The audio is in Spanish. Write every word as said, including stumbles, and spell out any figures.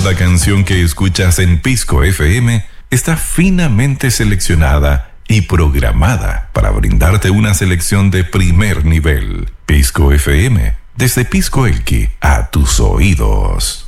Cada canción que escuchas en Pisco F M está finamente seleccionada y programada para brindarte una selección de primer nivel. Pisco F M, desde Pisco Elqui a tus oídos.